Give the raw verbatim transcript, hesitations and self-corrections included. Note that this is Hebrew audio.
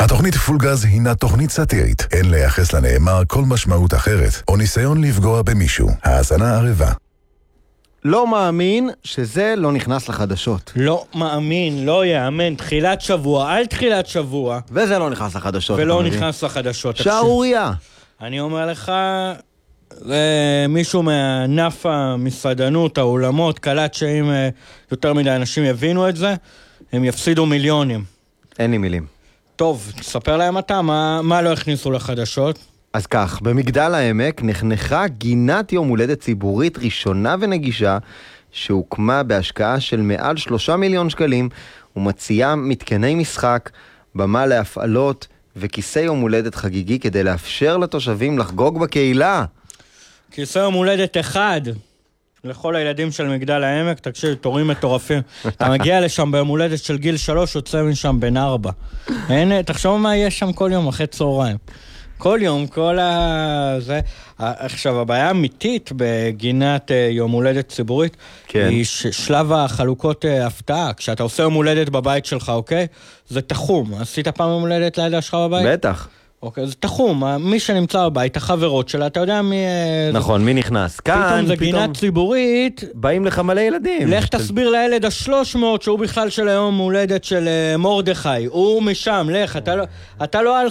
התוכנית פולגז הינה תוכנית סאטירית. אין לייחס לנאמר כל משמעות אחרת, או ניסיון לפגוע במישהו. האזנה ערבה. לא מאמין שזה לא נכנס לחדשות. לא מאמין, לא יאמן, תחילת שבוע, על תחילת שבוע. וזה לא נכנס לחדשות. ולא נכנס לחדשות. שערוריה. אני אומר לך, זה מישהו מענף המסעדנות, האולמות, קלט שאם יותר מדי אנשים יבינו את זה, הם יפסידו מיליונים. אין לי מילים. טוב, תספר להם אתה, מה, מה לא הכניסו לחדשות? אז כך, במגדל העמק נחנכה גינת יום הולדת ציבורית ראשונה ונגישה, שהוקמה בהשקעה של מעל שלושה מיליון שקלים, ומציעה מתקני משחק, במה להפעלות וכיסא יום הולדת חגיגי כדי לאפשר לתושבים לחגוג בקהילה. כיסא יום הולדת אחד לכל הילדים של מגדל העמק, תקשיב, תורים מטורפים. אתה מגיע לשם ביום הולדת של גיל שלוש, יוצא משם בן ארבע. אין, תחשוב מה יש שם כל יום אחרי צהריים. כל יום, כל ה... זה... עכשיו, הבעיה האמיתית בגינת יום הולדת ציבורית, כן. היא שלב החלוקות הפתעה. כשאתה עושה יום הולדת בבית שלך, אוקיי? זה תחום. עשית פעם יום הולדת לידה שלך בבית? בטח. אוקיי, זה תחום. מי שנמצא בבית, החברות שלה, אתה יודע מי... נכון, מי נכנס? כאן, פתאום זה גינה ציבורית. באים לך מלא ילדים. לך תסביר לילד השלוש מאות שהוא בכלל של היום הולדת של מורדכי. הוא משם, לך, אתה לא, אתה לא